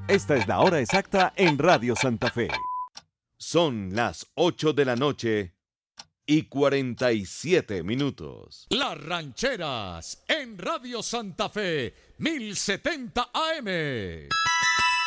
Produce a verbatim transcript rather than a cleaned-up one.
Esta es la hora exacta en Radio Santa Fe. Son las ocho de la noche y cuarenta y siete minutos. Las Rancheras en Radio Santa Fe, mil setenta A M.